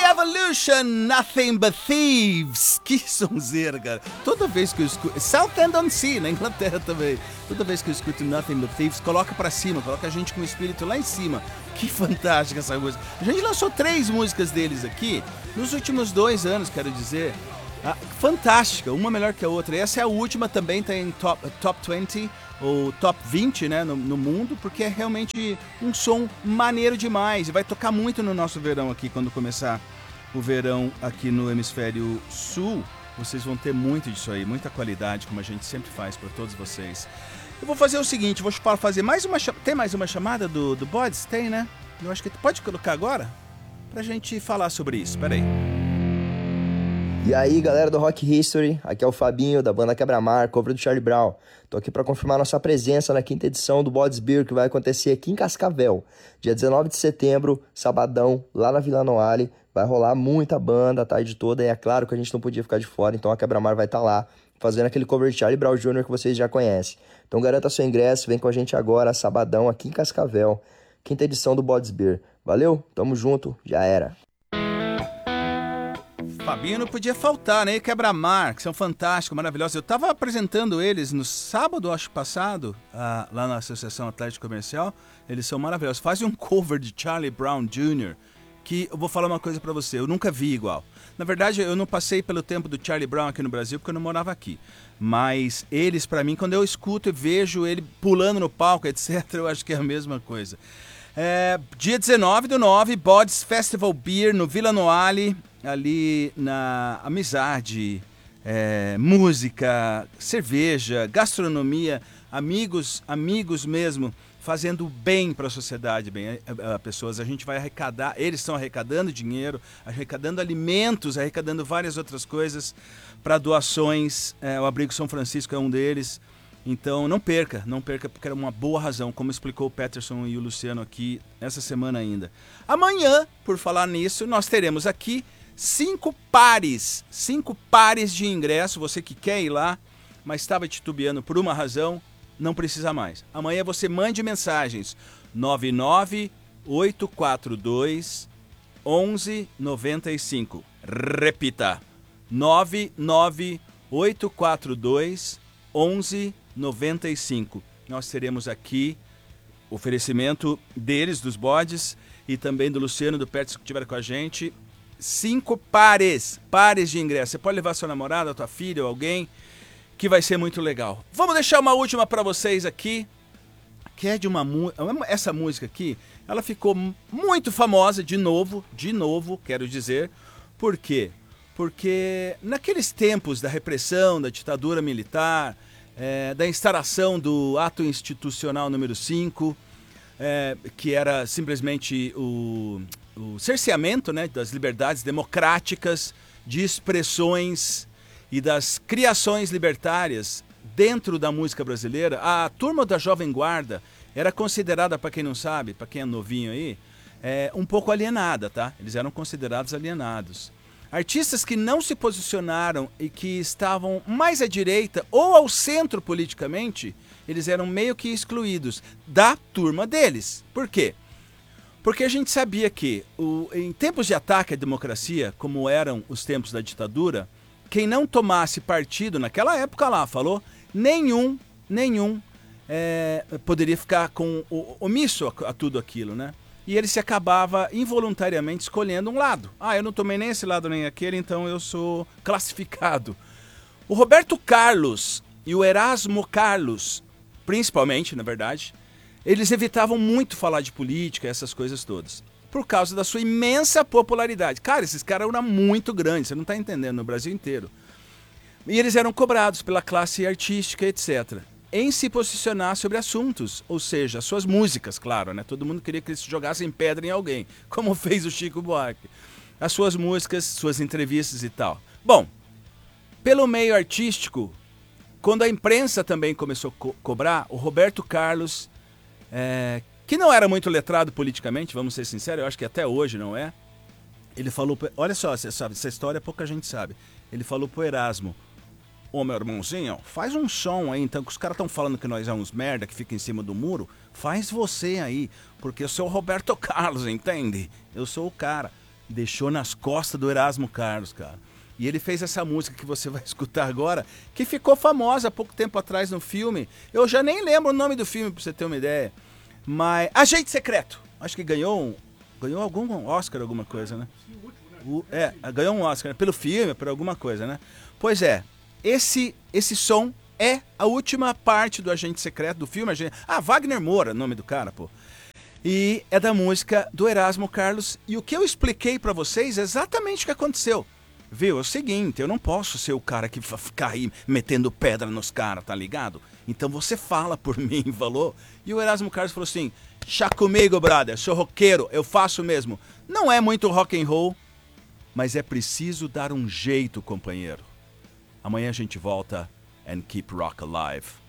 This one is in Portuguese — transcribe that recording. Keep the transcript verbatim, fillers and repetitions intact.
Evolution, Nothing But Thieves. Que sonzeira, cara. Toda vez que eu escuto... Southend-on-Sea, na Inglaterra também. Toda vez que eu escuto Nothing But Thieves, coloca pra cima, coloca a gente com o espírito lá em cima. Que fantástica essa música. A gente lançou três músicas deles aqui, nos últimos dois anos, quero dizer. Ah, fantástica, uma melhor que a outra. E essa é a última, também tá em top, top vinte, ou top vinte, né, no, no mundo, porque é realmente um som maneiro demais. E vai tocar muito no nosso verão aqui, quando começar o verão aqui no Hemisfério Sul. Vocês vão ter muito disso aí, muita qualidade, como a gente sempre faz para todos vocês. Eu vou fazer o seguinte, vou fazer mais uma... Tem mais uma chamada do, do Bods? Tem, né? Eu acho que pode colocar agora? Pra gente falar sobre isso, peraí. E aí, galera do Rock History, aqui é o Fabinho, da banda Quebra-Mar, cover do Charlie Brown. Tô aqui para confirmar nossa presença na quinta edição do Bods Beer, que vai acontecer aqui em Cascavel, dia dezenove de setembro, sabadão, lá na Vila Noale. Vai rolar muita banda a tarde toda, e é claro que a gente não podia ficar de fora, então a Quebra-Mar vai estar lá, fazendo aquele cover de Charlie Brown Júnior que vocês já conhecem. Então garanta seu ingresso, vem com a gente agora, sabadão, aqui em Cascavel, quinta edição do Bods Beer. Valeu, tamo junto, já era. Fabinho não podia faltar, né? Quebra-Mar, que são fantásticos, maravilhosos. Eu estava apresentando eles no sábado, acho, passado, ah, lá na Associação Atlético Comercial. Eles são maravilhosos. Fazem um cover de Charlie Brown Júnior, que eu vou falar uma coisa pra você, eu nunca vi igual. Na verdade, eu não passei pelo tempo do Charlie Brown aqui no Brasil, porque eu não morava aqui. Mas eles, pra mim, quando eu escuto e vejo ele pulando no palco, etcétera, eu acho que é a mesma coisa. É, dia dezenove do nove, Bods Festival Beer no Vila Noale, ali na Amizade, é, música, cerveja, gastronomia, amigos, amigos mesmo, fazendo bem para a sociedade, bem, a, a, pessoas. A gente vai arrecadar, eles estão arrecadando dinheiro, arrecadando alimentos, arrecadando várias outras coisas para doações. É, o Abrigo São Francisco é um deles. Então não perca, não perca, porque era uma boa razão, como explicou o Peterson e o Luciano aqui essa semana ainda. Amanhã, por falar nisso, nós teremos aqui cinco pares, cinco pares de ingresso. Você que quer ir lá, mas estava titubeando por uma razão, não precisa mais. Amanhã você mande mensagens nove nove oito quatro dois um um nove cinco. Repita, nove nove oito quatro dois um um nove cinco. Nós teremos aqui oferecimento deles, dos Bods, e também do Luciano, do Peterson, que estiveram com a gente. Cinco pares, pares de ingresso. Você pode levar sua namorada, tua filha ou alguém, que vai ser muito legal. Vamos deixar uma última para vocês aqui, que é de uma música. Essa música aqui, ela ficou muito famosa de novo, de novo, quero dizer. Por quê? Porque naqueles tempos da repressão, da ditadura militar, é, da instalação do ato institucional número cinco, é, que era simplesmente o, o cerceamento, né, das liberdades democráticas, de expressões e das criações libertárias dentro da música brasileira. A turma da Jovem Guarda era considerada, para quem não sabe, para quem é novinho aí, é, um pouco alienada, tá? Eles eram considerados alienados. Artistas que não se posicionaram e que estavam mais à direita ou ao centro politicamente, eles eram meio que excluídos da turma deles. Por quê? Porque a gente sabia que o, em tempos de ataque à democracia, como eram os tempos da ditadura, quem não tomasse partido naquela época lá, falou, nenhum, nenhum é, poderia ficar com o, omisso a, a tudo aquilo, né? E ele se acabava involuntariamente escolhendo um lado. Ah, eu não tomei nem esse lado nem aquele, então eu sou classificado. O Roberto Carlos e o Erasmo Carlos, principalmente, na verdade, eles evitavam muito falar de política, essas coisas todas, por causa da sua imensa popularidade. Cara, esses caras eram muito grandes, você não está entendendo, no Brasil inteiro. E eles eram cobrados pela classe artística, etcétera, em se posicionar sobre assuntos, ou seja, suas músicas, claro, né? Todo mundo queria que eles jogassem pedra em alguém, como fez o Chico Buarque. As suas músicas, suas entrevistas e tal. Bom, pelo meio artístico, quando a imprensa também começou a co- cobrar, o Roberto Carlos, é, que não era muito letrado politicamente, vamos ser sinceros, eu acho que até hoje não é, ele falou, olha só, você sabe, essa história pouca gente sabe, ele falou pro Erasmo, ô meu irmãozinho, faz um som aí, então, que os caras estão falando que nós é uns merda que fica em cima do muro, faz você aí, porque eu sou o Roberto Carlos, entende? Eu sou o cara. deixou nas costas do Erasmo Carlos, cara. E ele fez essa música que você vai escutar agora, que ficou famosa há pouco tempo atrás no filme. Eu já nem lembro o nome do filme, pra você ter uma ideia. Mas... Agente Secreto. Acho que ganhou um, ganhou algum Oscar, alguma coisa, né? O, é, ganhou um Oscar pelo filme, por alguma coisa, né? Pois é, esse, esse som é a última parte do Agente Secreto do filme. Agente... Ah, Wagner Moura, nome do cara, pô. E é da música do Erasmo Carlos. E o que eu expliquei pra vocês é exatamente o que aconteceu. Viu? É o seguinte, eu não posso ser o cara que vai ficar aí metendo pedra nos caras, tá ligado? Então você fala por mim, falou? E o Erasmo Carlos falou assim, chá comigo, brother, sou roqueiro, eu faço mesmo. Não é muito rock and roll, mas é preciso dar um jeito, companheiro. Amanhã a gente volta and keep rock alive.